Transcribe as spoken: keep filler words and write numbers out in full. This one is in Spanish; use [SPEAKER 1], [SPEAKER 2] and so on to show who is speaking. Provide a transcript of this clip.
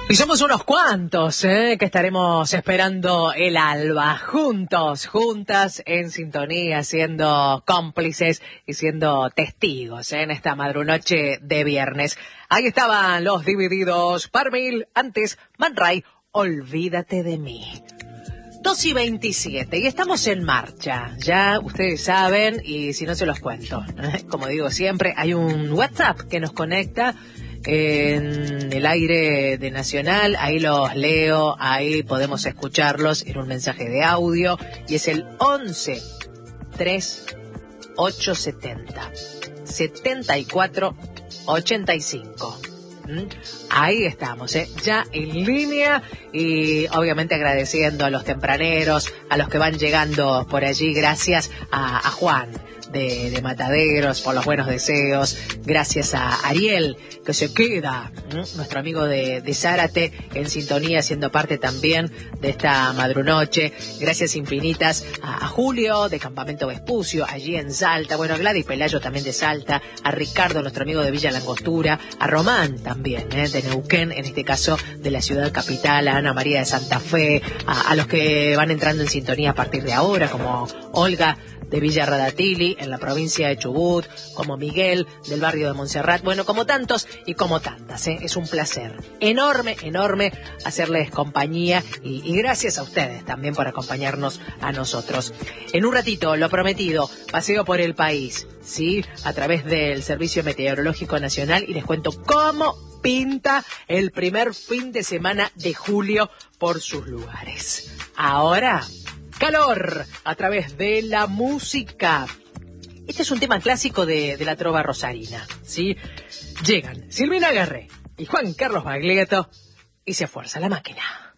[SPEAKER 1] Y somos unos cuantos, ¿eh? Que estaremos esperando el alba, juntos, juntas, en sintonía, siendo cómplices y siendo testigos, ¿eh? En esta madrunoche de viernes. Ahí estaban los divididos, Parmil, antes Man Ray, Olvídate de mí. dos y veintisiete, y estamos en marcha, ya ustedes saben, y si no se los cuento, ¿eh? Como digo siempre, hay un WhatsApp que nos conecta en el aire de Nacional, ahí los leo, ahí podemos escucharlos en un mensaje de audio, y es el once tres ocho setenta setenta y cuatro ochenta y cinco. ¿Mm? Ahí estamos, ¿eh? Ya en línea, y obviamente agradeciendo a los tempraneros, a los que van llegando por allí, gracias a, a Juan de, de Mataderos por los buenos deseos, gracias a Ariel que se queda, ¿m? nuestro amigo de, de Zárate, en sintonía, siendo parte también de esta madrunoche, gracias infinitas a, a Julio de Campamento Vespucio, allí en Salta, bueno, a Gladys Pelayo también de Salta, a Ricardo, nuestro amigo de Villa Langostura, a Román también, ¿eh? de Neuquén, en este caso de la ciudad capital, a Ana María de Santa Fe, a, a los que van entrando en sintonía a partir de ahora, como Olga de Villa Radatili, en la provincia de Chubut, como Miguel del barrio de Montserrat, bueno, como tantos y como tantas, ¿eh? Es un placer enorme, enorme hacerles compañía, y, y gracias a ustedes también por acompañarnos a nosotros. En un ratito, lo prometido, paseo por el país, ¿sí? A través del Servicio Meteorológico Nacional, y les cuento cómo pinta el primer fin de semana de julio por sus lugares. Ahora, calor a través de la música. Este es un tema clásico de, de la trova rosarina, ¿sí? Llegan Silvina Garré y Juan Carlos Baglietto y se fuerza la máquina.